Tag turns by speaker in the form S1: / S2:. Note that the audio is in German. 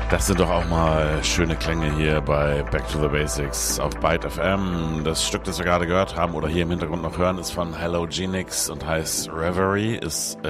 S1: Das sind doch auch mal schöne Klänge hier bei Back to the Basics auf Byte FM. Das Stück, das wir gerade gehört haben oder hier im Hintergrund noch hören, ist von Halogenics und heißt Reverie, ist